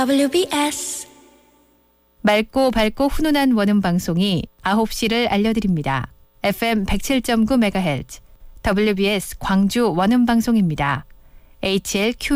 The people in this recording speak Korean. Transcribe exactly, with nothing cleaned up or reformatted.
더블유비에스 맑고 밝고 훈훈한 원음 방송이 아홉 시를 알려드립니다. 에프엠 백칠 점 구 메가헤르츠 더블유비에스 광주 원음 방송입니다. 에이치엘큐